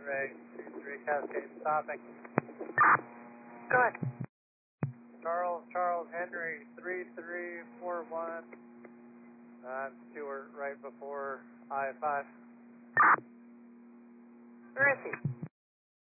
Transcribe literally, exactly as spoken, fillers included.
Ray, two three Cascade stopping. Good. Charles, Charles Henry, three three four one. I'm Stewart right before